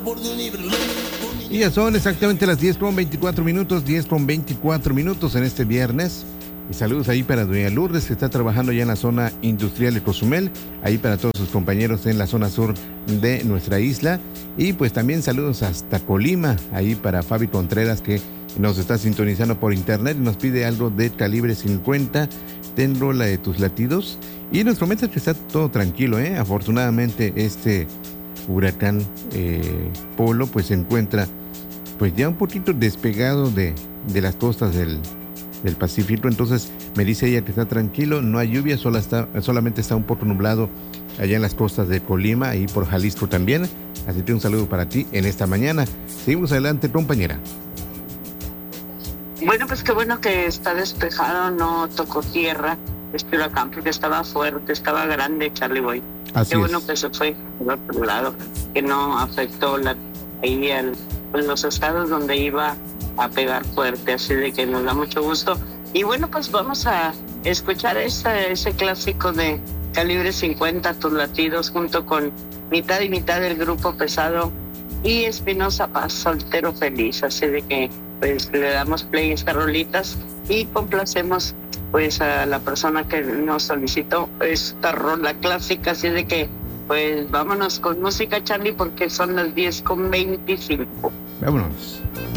Y ya son exactamente las 10:24, 10:24 en este viernes. Y saludos ahí para doña Lourdes, que está trabajando ya en la zona industrial de Cozumel, ahí para todos sus compañeros en la zona sur de nuestra isla. Y pues también saludos hasta Colima, ahí para Fabi Contreras, que nos está sintonizando por internet y nos pide algo de Calibre 50, Tengo la de tus latidos. Y nos promete que está todo tranquilo, ¿eh? Afortunadamente este huracán Polo pues se encuentra pues ya un poquito despegado de las costas del Pacífico. Entonces me dice ella que está tranquilo, no hay lluvia, solamente está un poco nublado allá en las costas de Colima y por Jalisco también. Así que un saludo para ti en esta mañana. Seguimos adelante, compañera. Bueno, pues qué bueno que está despejado, no tocó tierra este huracán porque estaba fuerte, estaba grande, Charlie Boy. Así qué bueno es. que se fue al otro lado, que no afectó los estados donde iba a pegar fuerte, así de que nos da mucho gusto. Y bueno, pues vamos a escuchar ese clásico de Calibre 50, Tus latidos, junto con mitad y mitad del Grupo Pesado y Espinosa Paz, Soltero Feliz. Así de que pues le damos play a estas rolitas y complacemos pues a la persona que nos solicitó esta rola clásica. Así de que pues vámonos con música, Charlie, porque son las 10:25. Vámonos.